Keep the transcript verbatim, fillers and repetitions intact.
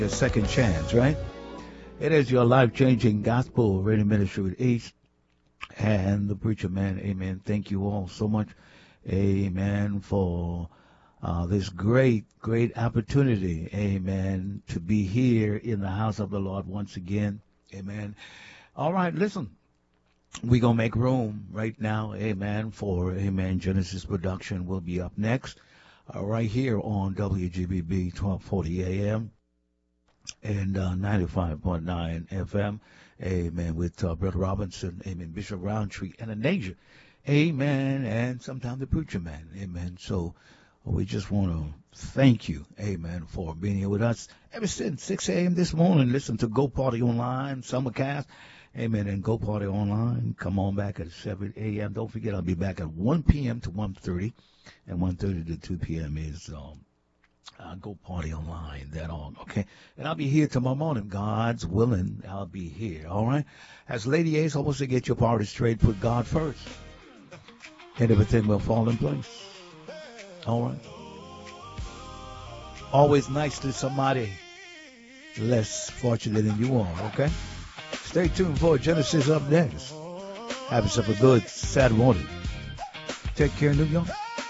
Your second chance, right? It is your life-changing gospel radio ministry with Ace and the preacher man. Amen. Thank you all so much. Amen. For uh, this great, great opportunity. Amen. To be here in the house of the Lord once again. Amen. All right. Listen, we're going to make room right now. Amen. For Amen. Genesis Production will be up next. Uh, right here on W G B B twelve forty A M and uh, ninety-five point nine F M. Amen. With uh, Brother Robinson. Amen. Bishop Roundtree and Anasia. Amen. And sometimes the preacher man. Amen. So we just want to thank you. Amen. For being here with us ever since six A M this morning. Listen to Go Party Online, Summercast. Amen. And Go Party Online. Come on back at seven A M Don't forget, I'll be back at one P M to one thirty. And one thirty to two P M is um, uh, Go Party Online. That on, okay? And I'll be here tomorrow morning. God's willing, I'll be here. All right? As Lady Ace always to get your party straight, put God first. And everything will fall in place. All right? Always nice to somebody less fortunate than you are, okay? Stay tuned for Genesis up next. Have yourself a good Saturday morning. Take care, New York.